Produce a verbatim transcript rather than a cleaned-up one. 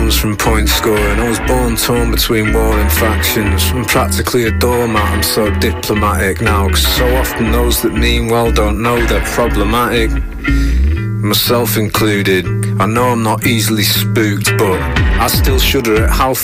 comes from point scoring. I was born torn between warring factions. I'm practically a doormat, I'm so diplomatic now, cause so often those that mean well don't know they're problematic, myself included. I know I'm not easily spooked, but I still shudder at how